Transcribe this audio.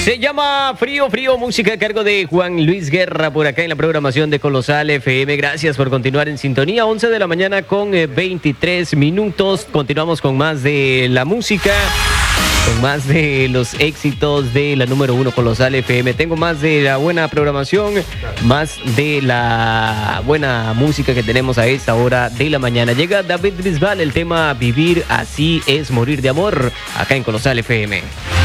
Se llama Frío, Frío, música a cargo de Juan Luis Guerra por acá en la programación de Colosal FM. Gracias por continuar en sintonía. 11 de la mañana con 23 minutos. Continuamos con más de la música, con más de los éxitos de la número 1 Colosal FM. Tengo más de la buena programación, más de la buena música que tenemos a esta hora de la mañana. Llega David Bisbal, el tema Vivir así es morir de amor, acá en Colosal FM.